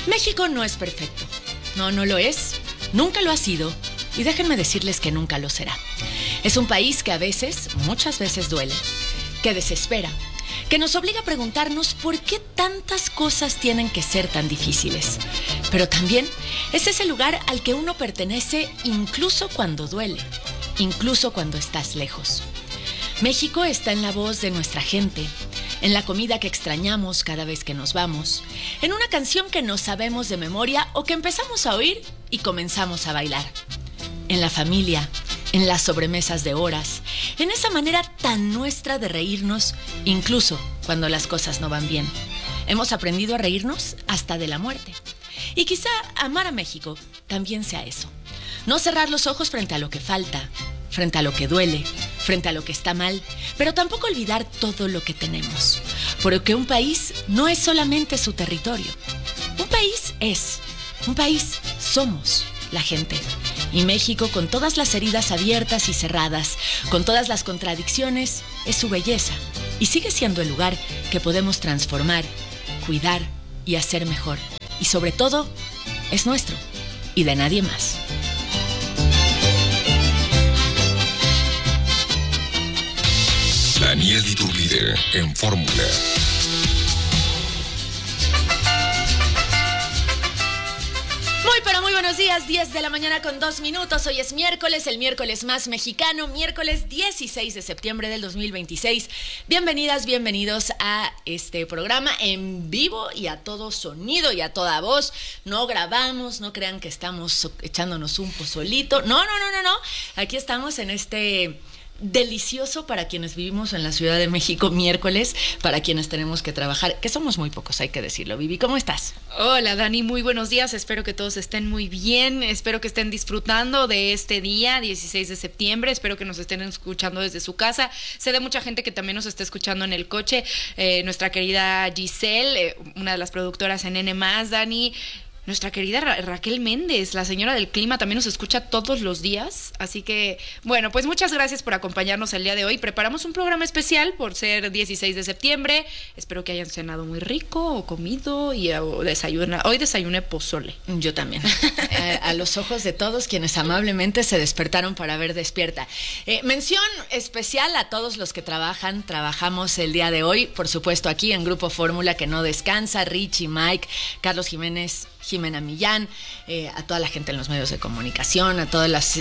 México no es perfecto. No lo es. Nunca lo ha sido. Y déjenme decirles que nunca lo será. Es un país que a veces, muchas veces duele, que desespera, que nos obliga a preguntarnos por qué tantas cosas tienen que ser tan difíciles. Pero también es ese lugar al que uno pertenece incluso cuando duele, incluso cuando estás lejos. México está en la voz de nuestra gente, en la comida que extrañamos cada vez que nos vamos, en una canción que no sabemos de memoria o que empezamos a oír y comenzamos a bailar, en la familia, en las sobremesas de horas, en esa manera tan nuestra de reírnos, incluso cuando las cosas no van bien. Hemos aprendido a reírnos hasta de la muerte. Y quizá amar a México también sea eso. No cerrar los ojos frente a lo que falta, frente a lo que duele, frente a lo que está mal, pero tampoco olvidar todo lo que tenemos. Porque un país no es solamente su territorio. Un país somos la gente. Y México, con todas las heridas abiertas y cerradas, con todas las contradicciones, es su belleza. Y sigue siendo el lugar que podemos transformar, cuidar y hacer mejor. Y sobre todo, es nuestro y de nadie más. Daniel Iturbide en Fórmula. Muy buenos días, 10 de la mañana con 2 minutos. Hoy es miércoles, el miércoles más mexicano, miércoles 16 de septiembre del 2026. Bienvenidas, bienvenidos a este programa en vivo y a todo sonido y a toda voz. No grabamos, no crean que estamos echándonos un pozolito. No. Aquí estamos en este delicioso para quienes vivimos en la Ciudad de México miércoles, para quienes tenemos que trabajar, que somos muy pocos, hay que decirlo. Vivi, ¿cómo estás? Hola Dani, muy buenos días, espero que todos estén muy bien, espero que estén disfrutando de este día 16 de septiembre, espero que nos estén escuchando desde su casa. Sé de mucha gente que también nos está escuchando en el coche, nuestra querida Giselle, una de las productoras en N+, Dani. Nuestra querida Raquel Méndez, la señora del clima, también nos escucha todos los días. Así que, bueno, pues muchas gracias por acompañarnos el día de hoy. Preparamos un programa especial por ser 16 de septiembre. Espero que hayan cenado muy rico o comido y hoy desayuné pozole. Yo también. A los ojos de todos quienes amablemente se despertaron para ver Despierta. Mención especial a todos los que trabajamos el día de hoy. Por supuesto, aquí en Grupo Fórmula, que no descansa. Richie, Mike, Carlos Jiménez, Jimena Millán, a toda la gente en los medios de comunicación, a todos los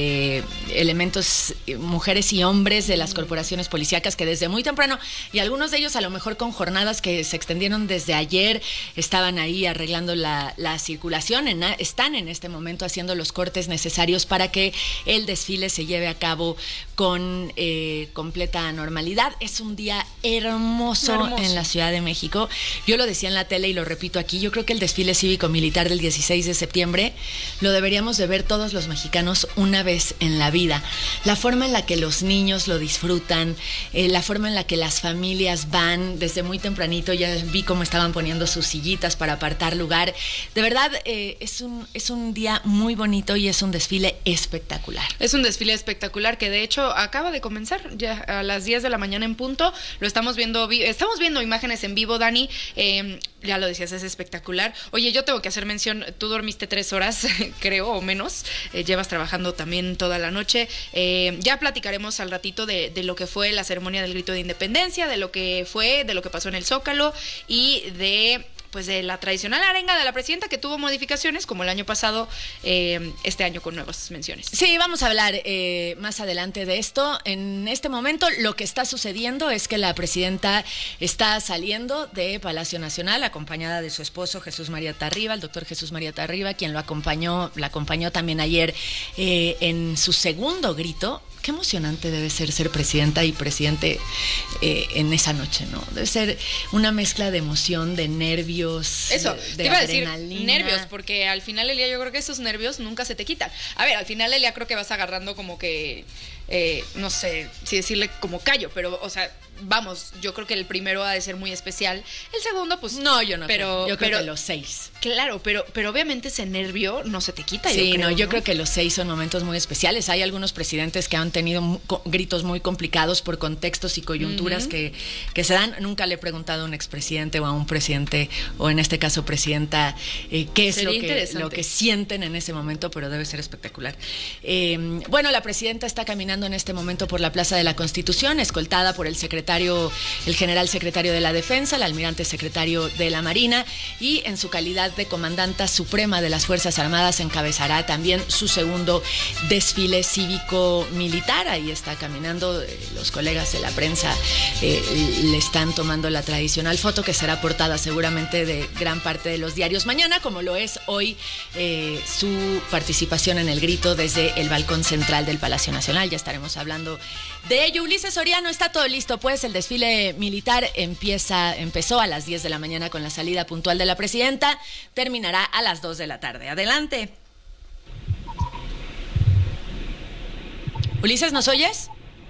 elementos, mujeres y hombres de las corporaciones policíacas que desde muy temprano, y algunos de ellos a lo mejor con jornadas que se extendieron desde ayer, estaban ahí arreglando la circulación, están en este momento haciendo los cortes necesarios para que el desfile se lleve a cabo con completa normalidad. Es un día hermoso en la Ciudad de México. Yo lo decía en la tele y lo repito aquí, yo creo que el desfile cívico-militar del 16 de septiembre lo deberíamos de ver todos los mexicanos una vez en la vida. La forma en la que los niños lo disfrutan, la forma en la que las familias van desde muy tempranito, ya vi cómo estaban poniendo sus sillitas para apartar lugar. De verdad, es un día muy bonito y es un desfile espectacular. Es un desfile espectacular que de hecho acaba de comenzar ya a las 10 de la mañana en punto. Lo estamos viendo imágenes en vivo, Dani. Ya lo decías, es espectacular. Oye, yo tengo que hacer mención, tú dormiste 3 horas, creo, o menos. Llevas trabajando también toda la noche. Ya platicaremos al ratito de lo que fue la ceremonia del grito de independencia, de lo que pasó en el Zócalo y de la tradicional arenga de la presidenta, que tuvo modificaciones como el año pasado, este año con nuevas menciones. Sí, vamos a hablar más adelante de esto. En este momento lo que está sucediendo es que la presidenta está saliendo de Palacio Nacional acompañada de su esposo Jesús María Tarriba, el doctor Jesús María Tarriba, quien la acompañó también ayer en su segundo grito. Qué emocionante debe ser presidenta y presidente en esa noche, ¿no? Debe ser una mezcla de emoción, de nervios, eso, de te iba a adrenalina. decir nervios, porque al final, Elia, yo creo que esos nervios nunca se te quitan. A ver, al final, Elia, creo que vas agarrando como que, no sé si decirle como callo, pero, o sea, vamos, yo creo que el primero ha de ser muy especial. El segundo, pues... No, yo no pero, creo. Yo creo que los 6. Claro, pero obviamente ese nervio no se te quita, Sí, yo creo que los 6 son momentos muy especiales. Hay algunos presidentes que han tenido gritos muy complicados por contextos y coyunturas que se dan. Nunca le he preguntado a un expresidente o a un presidente, o en este caso presidenta, qué es lo que sienten en ese momento, pero debe ser espectacular. Bueno, la presidenta está caminando en este momento por la Plaza de la Constitución, escoltada por el general secretario de la Defensa, el almirante secretario de la Marina, y en su calidad de comandanta suprema de las Fuerzas Armadas encabezará también su segundo desfile cívico-militar. Ahí está caminando, los colegas de la prensa le están tomando la tradicional foto que será portada seguramente de gran parte de los diarios mañana, como lo es hoy su participación en el grito desde el balcón central del Palacio Nacional. Ya estaremos hablando de ello. Ulises Soriano, está todo listo, pues el desfile militar empezó a las 10 de la mañana con la salida puntual de la presidenta, terminará a las 2 de la tarde. Adelante. Ulises, ¿nos oyes?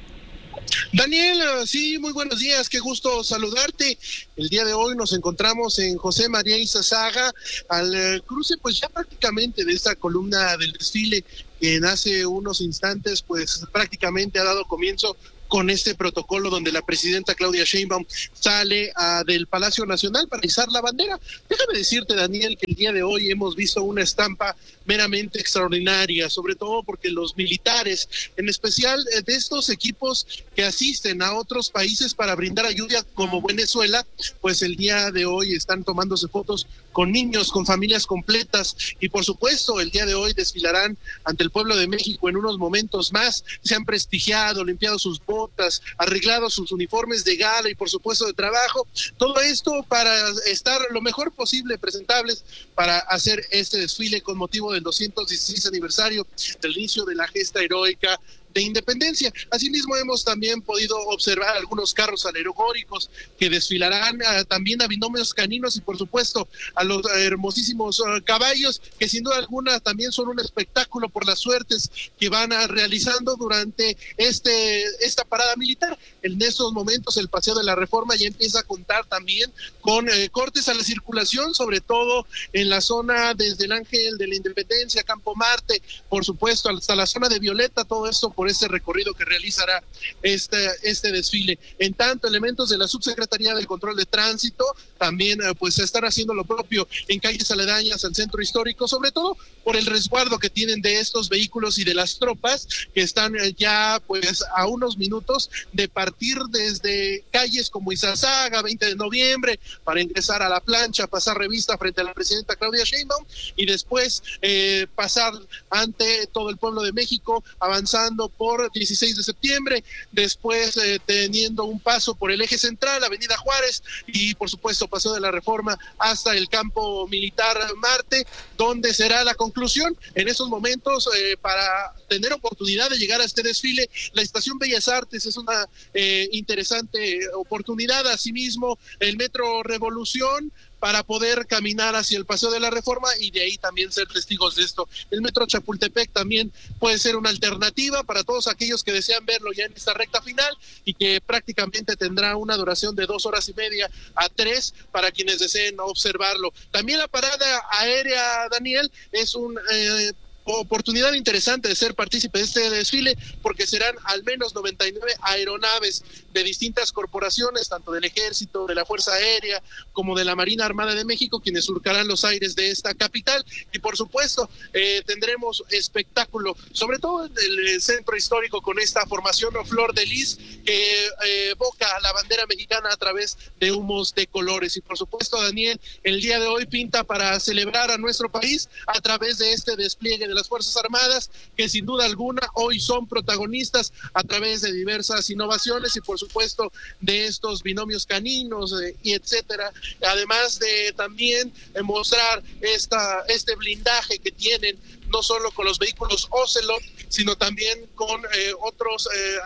Daniel, sí, muy buenos días, qué gusto saludarte. El día de hoy nos encontramos en José María Izazaga, al cruce pues ya prácticamente de esta columna del desfile que en hace unos instantes pues prácticamente ha dado comienzo con este protocolo donde la presidenta Claudia Sheinbaum sale del Palacio Nacional para izar la bandera. Déjame decirte, Daniel, que el día de hoy hemos visto una estampa meramente extraordinaria, sobre todo porque los militares, en especial de estos equipos que asisten a otros países para brindar ayuda como Venezuela, pues el día de hoy están tomándose fotos con niños, con familias completas, y por supuesto el día de hoy desfilarán ante el pueblo de México en unos momentos más. Se han prestigiado, limpiado sus botas, arreglado sus uniformes de gala y por supuesto de trabajo, todo esto para estar lo mejor posible presentables para hacer este desfile con motivo del 216 aniversario del inicio de la gesta heroica de independencia. Asimismo hemos también podido observar algunos carros alegóricos que desfilarán también a binomios caninos y por supuesto a los hermosísimos caballos que sin duda alguna también son un espectáculo por las suertes que van realizando durante esta parada militar. En estos momentos el Paseo de la Reforma ya empieza a contar también con cortes a la circulación, sobre todo en la zona desde el Ángel de la Independencia, Campo Marte, por supuesto hasta la zona de Violeta, todo esto por este recorrido que realizará este desfile. En tanto, elementos de la Subsecretaría del Control de Tránsito también pues están haciendo lo propio en calles aledañas al centro histórico, sobre todo por el resguardo que tienen de estos vehículos y de las tropas que están ya pues a unos minutos de partir desde calles como Izazaga, 20 de noviembre, para ingresar a la plancha, pasar revista frente a la presidenta Claudia Sheinbaum y después pasar ante todo el pueblo de México, avanzando por 16 de septiembre, después teniendo un paso por el eje central, Avenida Juárez y por supuesto Paseo de la Reforma hasta el campo militar Marte, donde será la conclusión. En esos momentos, para tener oportunidad de llegar a este desfile, la Estación Bellas Artes es una interesante oportunidad, asimismo el Metro Revolución, para poder caminar hacia el Paseo de la Reforma y de ahí también ser testigos de esto. El Metro Chapultepec también puede ser una alternativa para todos aquellos que desean verlo ya en esta recta final y que prácticamente tendrá una duración de 2 horas y media a 3 para quienes deseen observarlo. También la parada aérea, Daniel, es un oportunidad interesante de ser partícipe de este desfile porque serán al menos 99 aeronaves de distintas corporaciones, tanto del Ejército, de la Fuerza Aérea, como de la Marina Armada de México, quienes surcarán los aires de esta capital y por supuesto tendremos espectáculo, sobre todo en el centro histórico con esta formación o flor de lis que evoca la bandera mexicana a través de humos de colores y por supuesto, Daniel, el día de hoy pinta para celebrar a nuestro país a través de este despliegue de las Fuerzas Armadas, que sin duda alguna hoy son protagonistas a través de diversas innovaciones y por supuesto de estos binomios caninos y etcétera, además de también mostrar este blindaje que tienen no solo con los vehículos Ocelot, sino también con otros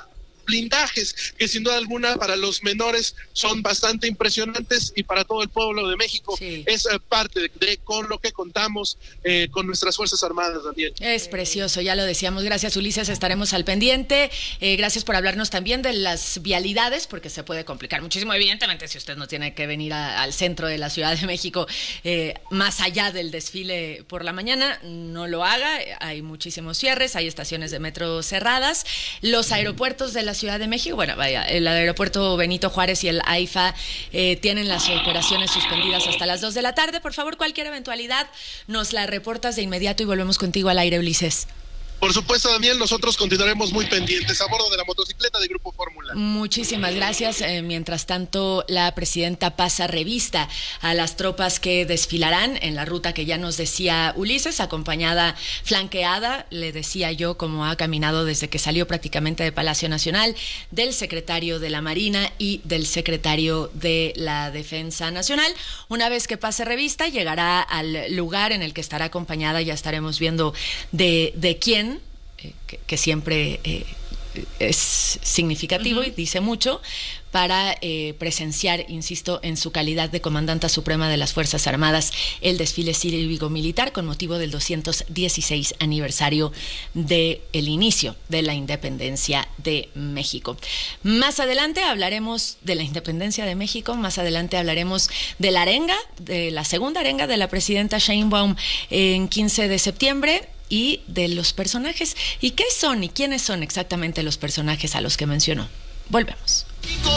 blindajes que sin duda alguna para los menores son bastante impresionantes y para todo el pueblo de México es parte de con lo que contamos con nuestras Fuerzas Armadas, Daniel. Es precioso, ya lo decíamos. Gracias, Ulises, estaremos al pendiente. Gracias por hablarnos también de las vialidades, porque se puede complicar muchísimo, evidentemente, si usted no tiene que venir al centro de la Ciudad de México, más allá del desfile por la mañana, no lo haga. Hay muchísimos cierres, hay estaciones de metro cerradas. Los aeropuertos de la Ciudad de México, bueno, vaya, el aeropuerto Benito Juárez y el AIFA tienen las operaciones suspendidas hasta las 2 de la tarde. Por favor, cualquier eventualidad nos la reportas de inmediato y volvemos contigo al aire, Ulises. Por supuesto, Daniel, nosotros continuaremos muy pendientes a bordo de la motocicleta de Grupo Fórmula. Muchísimas gracias. Mientras tanto, la presidenta pasa revista a las tropas que desfilarán en la ruta que ya nos decía Ulises, acompañada, flanqueada, le decía yo, como ha caminado desde que salió prácticamente de Palacio Nacional, del secretario de la Marina y del secretario de la Defensa Nacional. Una vez que pase revista, llegará al lugar en el que estará acompañada, ya estaremos viendo de quién, que siempre es significativo y dice mucho, para presenciar, insisto, en su calidad de comandanta suprema de las Fuerzas Armadas, el desfile cívico-militar con motivo del 216 aniversario del inicio de la independencia de México. Más adelante hablaremos de la independencia de México, más adelante hablaremos de la arenga, de la segunda arenga de la presidenta Sheinbaum en 15 de septiembre, y de los personajes. ¿Y qué son y quiénes son exactamente los personajes a los que mencionó? Volvemos.